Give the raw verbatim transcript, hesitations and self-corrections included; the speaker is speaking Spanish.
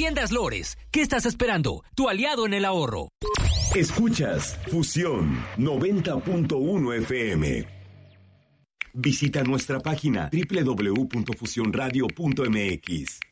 Tiendas Lores. ¿Qué estás esperando? Tu aliado en el ahorro. Escuchas Fusión noventa punto uno F M. Visita nuestra página doble u doble u doble u punto fusión radio punto m x.